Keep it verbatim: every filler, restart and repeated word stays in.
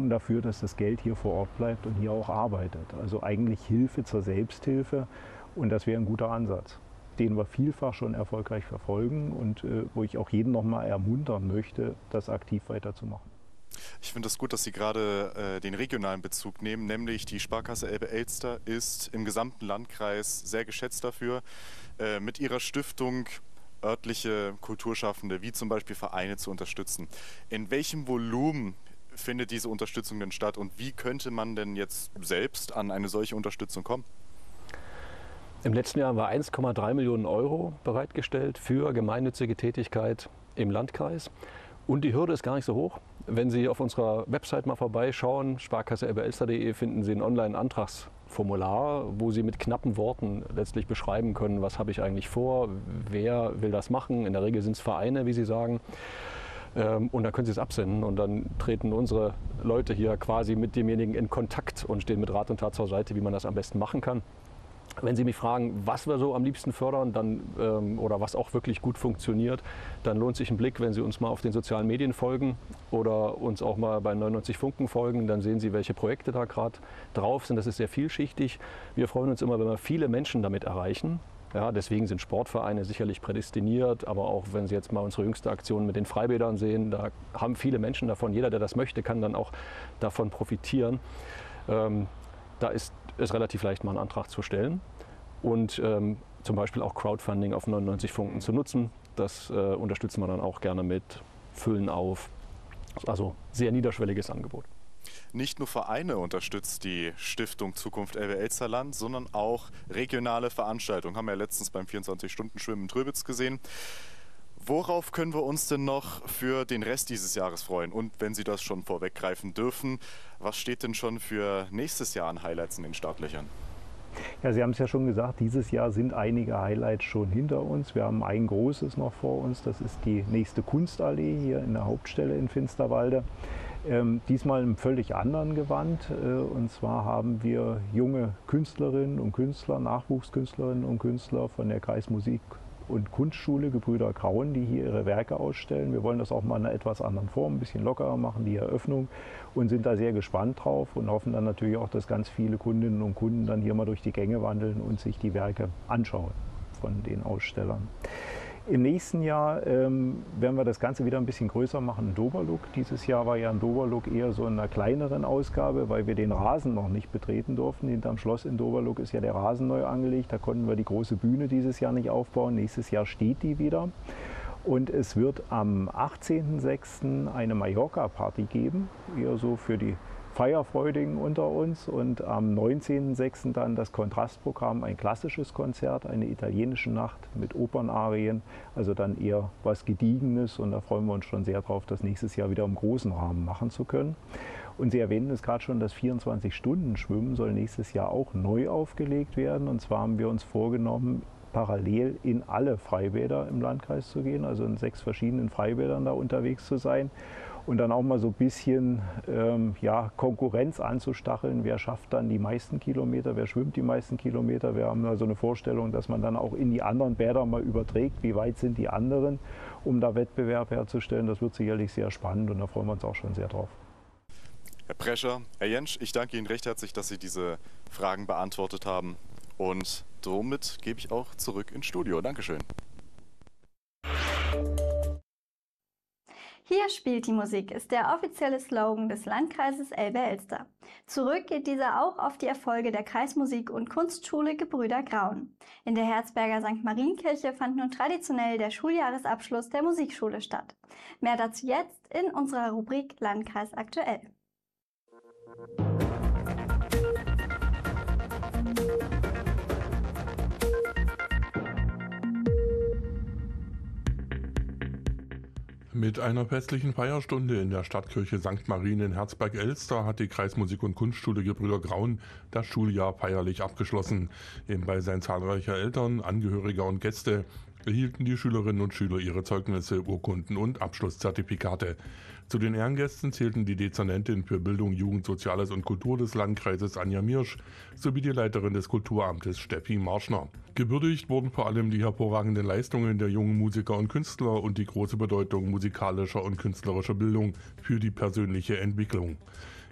Bedingungen dafür, dass das Geld hier vor Ort bleibt und hier auch arbeitet. Also eigentlich Hilfe zur Selbsthilfe und das wäre ein guter Ansatz, den wir vielfach schon erfolgreich verfolgen und äh, wo ich auch jeden noch mal ermuntern möchte, das aktiv weiterzumachen. Ich finde es gut, dass Sie gerade äh, den regionalen Bezug nehmen, nämlich die Sparkasse Elbe-Elster ist im gesamten Landkreis sehr geschätzt dafür, äh, mit ihrer Stiftung örtliche Kulturschaffende, wie zum Beispiel Vereine, zu unterstützen. In welchem Volumen findet diese Unterstützung denn statt und wie könnte man denn jetzt selbst an eine solche Unterstützung kommen? Im letzten Jahr war eins Komma drei Millionen Euro bereitgestellt für gemeinnützige Tätigkeit im Landkreis. Und die Hürde ist gar nicht so hoch. Wenn Sie auf unserer Website mal vorbeischauen, sparkasse elbe elster punkt de, finden Sie ein Online-Antragsformular, wo Sie mit knappen Worten letztlich beschreiben können, was habe ich eigentlich vor, wer will das machen. In der Regel sind es Vereine, wie Sie sagen. Und dann können Sie es absenden und dann treten unsere Leute hier quasi mit demjenigen in Kontakt und stehen mit Rat und Tat zur Seite, wie man das am besten machen kann. Wenn Sie mich fragen, was wir so am liebsten fördern dann, ähm, oder was auch wirklich gut funktioniert, dann lohnt sich ein Blick, wenn Sie uns mal auf den sozialen Medien folgen oder uns auch mal bei neunundneunzig Funken folgen. Dann sehen Sie, welche Projekte da gerade drauf sind. Das ist sehr vielschichtig. Wir freuen uns immer, wenn wir viele Menschen damit erreichen. Ja, deswegen sind Sportvereine sicherlich prädestiniert, aber auch wenn Sie jetzt mal unsere jüngste Aktion mit den Freibädern sehen, da haben viele Menschen davon. Jeder, der das möchte, kann dann auch davon profitieren. Ähm, da ist es relativ leicht, mal einen Antrag zu stellen und ähm, zum Beispiel auch Crowdfunding auf neunundneunzig Funken zu nutzen. Das äh, unterstützen wir dann auch gerne mit, füllen auf. Also sehr niederschwelliges Angebot. Nicht nur Vereine unterstützt die Stiftung Zukunft Elbe-Elsterland, sondern auch regionale Veranstaltungen. Haben wir ja letztens beim vierundzwanzig-Stunden-Schwimmen in Tröbitz gesehen. Worauf können wir uns denn noch für den Rest dieses Jahres freuen? Und wenn Sie das schon vorweggreifen dürfen, was steht denn schon für nächstes Jahr an Highlights in den Startlöchern? Ja, Sie haben es ja schon gesagt, dieses Jahr sind einige Highlights schon hinter uns. Wir haben ein großes noch vor uns, das ist die nächste Kunstallee hier in der Hauptstelle in Finsterwalde. Ähm, diesmal im völlig anderen Gewand. Äh, und zwar haben wir junge Künstlerinnen und Künstler, Nachwuchskünstlerinnen und Künstler von der Kreismusik- und Kunstschule Gebrüder Grauen, die hier ihre Werke ausstellen. Wir wollen das auch mal in einer etwas anderen Form, ein bisschen lockerer machen, die Eröffnung, und sind da sehr gespannt drauf und hoffen dann natürlich auch, dass ganz viele Kundinnen und Kunden dann hier mal durch die Gänge wandeln und sich die Werke anschauen von den Ausstellern. Im nächsten Jahr ähm, werden wir das Ganze wieder ein bisschen größer machen, ein Doberlook. Dieses Jahr war ja ein Doberlook eher so in einer kleineren Ausgabe, weil wir den Rasen noch nicht betreten durften. Hinterm Schloss in Doberlook ist ja der Rasen neu angelegt. Da konnten wir die große Bühne dieses Jahr nicht aufbauen. Nächstes Jahr steht die wieder. Und es wird am achtzehnten sechsten eine Mallorca-Party geben, eher so für die Feierfreudigen unter uns, und am neunzehnten sechsten dann das Kontrastprogramm, ein klassisches Konzert, eine italienische Nacht mit Opernarien, also dann eher was Gediegenes, und da freuen wir uns schon sehr drauf, das nächstes Jahr wieder im großen Rahmen machen zu können. Und Sie erwähnen es gerade schon, das vierundzwanzig-Stunden-Schwimmen soll nächstes Jahr auch neu aufgelegt werden, und zwar haben wir uns vorgenommen, parallel in alle Freibäder im Landkreis zu gehen, also in sechs verschiedenen Freibädern da unterwegs zu sein. Und dann auch mal so ein bisschen ähm, ja, Konkurrenz anzustacheln. Wer schafft dann die meisten Kilometer, wer schwimmt die meisten Kilometer? Wir haben da so eine Vorstellung, dass man dann auch in die anderen Bäder mal überträgt, wie weit sind die anderen, um da Wettbewerb herzustellen. Das wird sicherlich sehr spannend und da freuen wir uns auch schon sehr drauf. Herr Prescher, Herr Jentsch, ich danke Ihnen recht herzlich, dass Sie diese Fragen beantwortet haben. Und somit gebe ich auch zurück ins Studio. Dankeschön. Hier spielt die Musik ist der offizielle Slogan des Landkreises Elbe-Elster. Zurück geht dieser auch auf die Erfolge der Kreismusik- und Kunstschule Gebrüder Grauen. In der Herzberger Sankt Marienkirche fand nun traditionell der Schuljahresabschluss der Musikschule statt. Mehr dazu jetzt in unserer Rubrik Landkreis aktuell. Mit einer festlichen Feierstunde in der Stadtkirche Sankt Marien in Herzberg-Elster hat die Kreismusik- und Kunstschule Gebrüder Grauen das Schuljahr feierlich abgeschlossen. Im Beisein zahlreicher Eltern, Angehöriger und Gäste erhielten die Schülerinnen und Schüler ihre Zeugnisse, Urkunden und Abschlusszertifikate. Zu den Ehrengästen zählten die Dezernentin für Bildung, Jugend, Soziales und Kultur des Landkreises Anja Miersch sowie die Leiterin des Kulturamtes Steffi Marschner. Gewürdigt wurden vor allem die hervorragenden Leistungen der jungen Musiker und Künstler und die große Bedeutung musikalischer und künstlerischer Bildung für die persönliche Entwicklung.